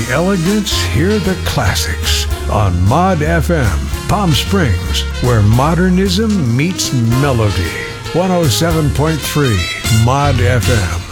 elegance, hear the classics on Mod FM, Palm Springs, where modernism meets melody. 107.3 Mod FM.